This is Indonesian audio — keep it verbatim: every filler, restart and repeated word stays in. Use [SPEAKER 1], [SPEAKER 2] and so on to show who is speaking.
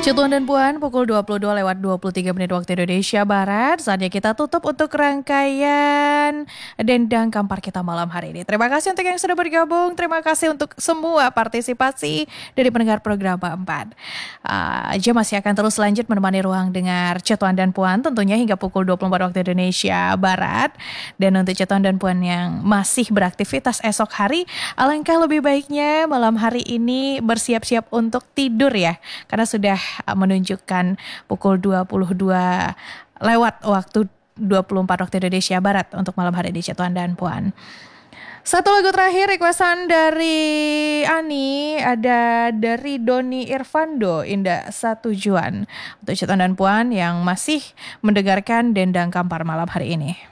[SPEAKER 1] Tuan dan Puan, pukul dua puluh dua lewat dua puluh tiga menit waktu Indonesia Barat. Saatnya kita tutup untuk rangkaian Dendang Kampar kita malam hari ini. Terima kasih untuk yang sudah bergabung. Terima kasih untuk semua partisipasi dari pendengar program empat. Uh, Jam masih akan terus lanjut menemani ruang dengar Tuan dan Puan tentunya hingga pukul dua puluh empat waktu Indonesia Barat. Dan untuk Tuan dan Puan yang masih beraktivitas esok hari, alangkah lebih baiknya malam hari ini bersiap-siap untuk tidur ya. Karena sudah menunjukkan pukul dua puluh dua lewat waktu dua puluh empat waktu Indonesia Barat untuk malam hari ini Tuan dan Puan. Satu lagu terakhir requestan dari Ani, ada dari Doni Irvando, Indah Satujuan. Untuk Tuan dan Puan yang masih mendengarkan Dendang Kampar malam hari ini.